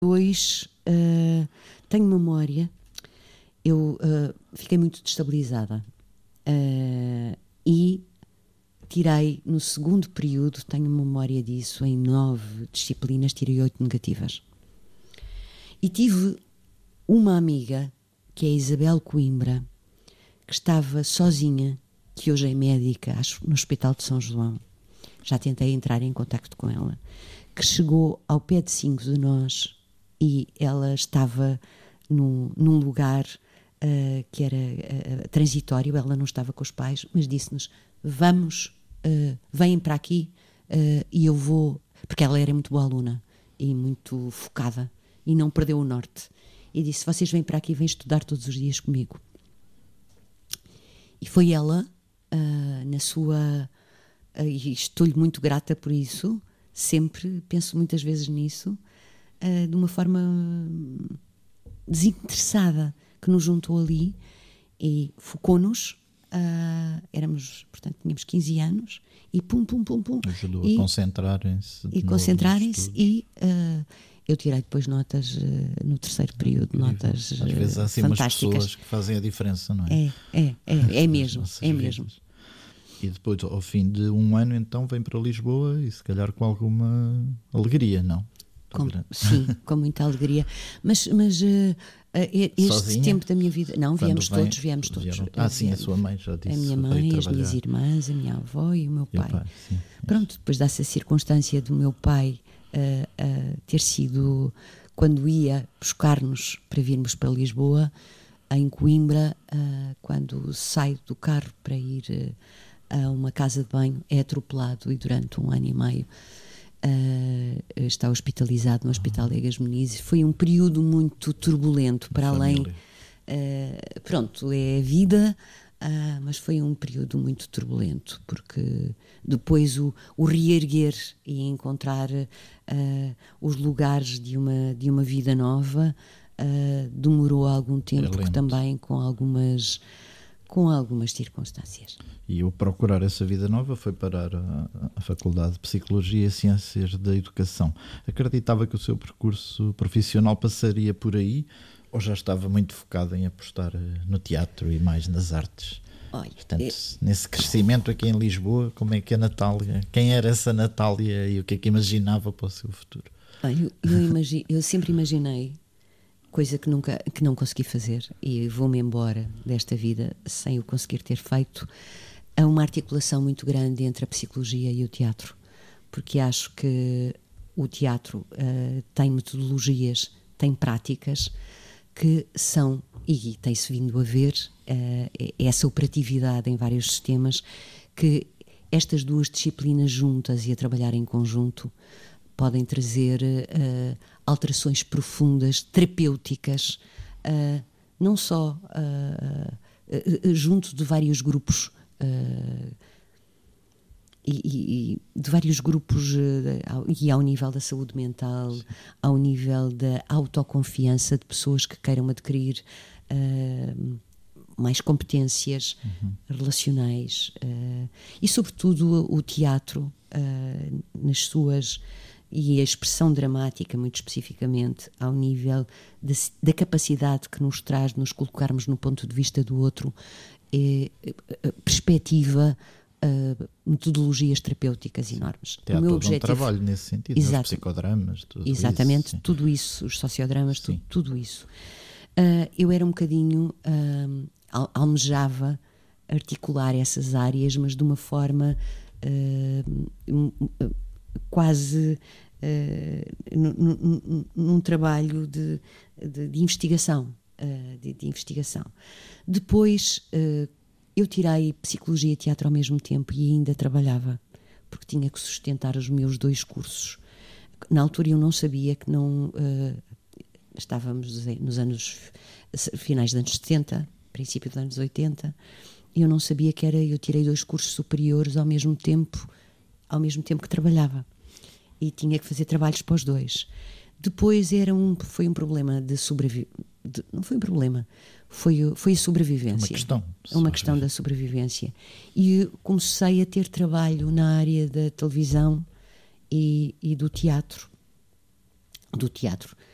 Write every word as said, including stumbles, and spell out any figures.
Depois, uh, tenho memória, eu uh, fiquei muito destabilizada uh, e tirei, no segundo período, tenho memória disso, em nove disciplinas, tirei oito negativas. E tive uma amiga, que é a Isabel Coimbra, que estava sozinha, que hoje é médica, acho, no Hospital de São João. Já tentei entrar em contacto com ela, que chegou ao pé de cinco de nós e ela estava num, num lugar uh, que era uh, transitório, ela não estava com os pais, mas disse-nos, vamos, uh, vêm para aqui uh, e eu vou, porque ela era muito boa aluna e muito focada e não perdeu o norte. E disse, vocês vêm para aqui e vêm estudar todos os dias comigo. E foi ela, uh, na sua... Uh, e estou-lhe muito grata por isso, sempre penso muitas vezes nisso, uh, de uma forma desinteressada, que nos juntou ali e focou-nos. Uh, éramos, portanto, tínhamos quinze anos e pum, pum, pum, pum. Ajudou e, a concentrarem-se. E concentrarem-se e uh, eu tirei depois notas uh, no terceiro período, notas uh, Às vezes há assim umas pessoas que fazem a diferença, não é? É, é, é, é mesmo, é mesmo. E depois, ao fim de um ano, então, vem para Lisboa e se calhar com alguma alegria, não? Com, sim, com muita alegria. Mas, mas uh, este Sozinha? tempo da minha vida... Não, Quando viemos vem, todos, viemos todos. vieram, ah, sim, viemos, a sua mãe já disse. A minha mãe, as minhas irmãs, a minha avó e o meu pai. E o pai sim, Pronto, depois dessa circunstância do meu pai uh, uh, ter sido... Quando ia buscar-nos para virmos para Lisboa, em Coimbra, uh, quando saio do carro para ir... Uh, a uma casa de banho, é atropelado e durante um ano e meio uh, está hospitalizado no Hospital Egas Muniz. Foi um período muito turbulento, para além, uh, pronto, é a vida, uh, mas foi um período muito turbulento, porque depois o, o reerguer e encontrar uh, os lugares de uma, de uma vida nova uh, demorou algum tempo, é também com algumas... com algumas circunstâncias. E o procurar essa vida nova foi parar a, a Faculdade de Psicologia e Ciências da Educação. Acreditava que o seu percurso profissional passaria por aí ou já estava muito focado em apostar no teatro e mais nas artes? Olha, Portanto, eu... nesse crescimento aqui em Lisboa, como é que a Natália, quem era essa Natália e o que é que imaginava para o seu futuro? Olha, eu, eu, imagi... eu sempre imaginei, coisa que, nunca, que não consegui fazer, e vou-me embora desta vida sem o conseguir ter feito, há uma articulação muito grande entre a psicologia e o teatro, porque acho que o teatro uh, tem metodologias, tem práticas que são, e tem-se vindo a ver, uh, essa operatividade em vários sistemas, que estas duas disciplinas juntas e a trabalhar em conjunto podem trazer uh, alterações profundas, terapêuticas, uh, não só uh, uh, junto de vários grupos uh, e, e de vários grupos uh, e ao nível da saúde mental, sim, ao nível da autoconfiança de pessoas que queiram adquirir uh, mais competências uhum. relacionais uh, e sobretudo o, o teatro uh, nas suas... e a expressão dramática, muito especificamente, ao nível de, da capacidade que nos traz de nos colocarmos no ponto de vista do outro, é, é, perspectiva, uh, metodologias terapêuticas enormes. Tem o meu todo objetivo, um trabalho nesse sentido, os psicodramas, tudo exatamente, isso. Exatamente, tudo isso, os sociodramas, tudo, tudo isso. Uh, eu era um bocadinho, uh, al- almejava articular essas áreas, mas de uma forma... Uh, uh, quase uh, num, num, num trabalho de, de, de investigação uh, de, de investigação. Depois uh, eu tirei Psicologia e Teatro ao mesmo tempo e ainda trabalhava, porque tinha que sustentar os meus dois cursos. Na altura eu não sabia que não uh, estávamos nos anos finais dos anos setenta, princípio dos anos oitenta, e eu não sabia que era, eu tirei dois cursos superiores ao mesmo tempo ao mesmo tempo que trabalhava e tinha que fazer trabalhos para os dois. Depois era um, foi um problema de sobrevivência, não foi um problema, foi, foi a sobrevivência. Uma questão. Uma questão da sobrevivência. E comecei a ter trabalho na área da televisão e, e do teatro. Do teatro.